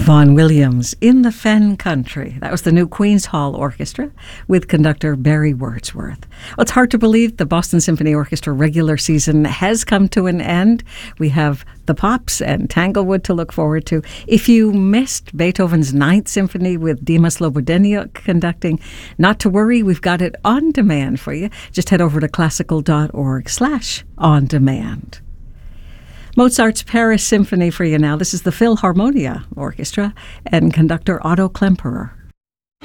Vaughan Williams in the Fen Country. That was the new Queen's Hall Orchestra with conductor Barry Wordsworth. Well, it's hard to believe the Boston Symphony Orchestra regular season has come to an end. We have the Pops and Tanglewood to look forward to. If you missed Beethoven's Ninth Symphony with Dima Slobodeniuk conducting, not to worry, we've got it on demand for you. Just head over to classical.org/on-demand. Mozart's Paris Symphony for you now. This is the Philharmonia Orchestra and conductor Otto Klemperer.